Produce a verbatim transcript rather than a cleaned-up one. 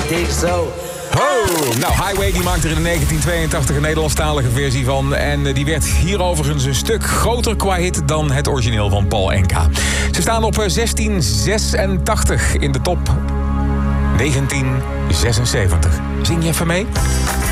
dig zo. Oh, nou, Highway die maakte er in negentien tweeëntachtig een Nederlandstalige versie van. En die werd hier overigens een stuk groter qua hit dan het origineel van Paul Enka. Ze staan op zestien zesentachtig in de top negentien zesenzeventig. Zing je even mee?